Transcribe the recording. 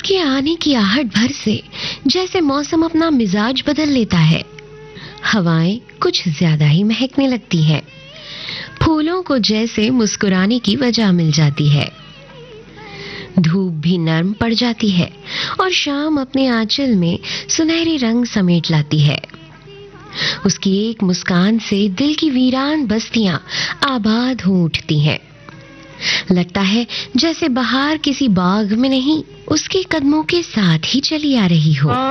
उसके आने की आहट भर से जैसे मौसम अपना मिजाज बदल लेता है। हवाएं कुछ ज्यादा ही महकने लगती हैं। फूलों को जैसे मुस्कुराने की वजह मिल जाती है। धूप भी नर्म पड़ जाती है और शाम अपने आंचल में सुनहरे रंग समेट लाती है। उसकी एक मुस्कान से दिल की वीरान बस्तियां आबाद हो उठती हैं। लगता है जैसे बहार किसी बाग में नहीं, उसके कदमों के साथ ही चली आ रही हो।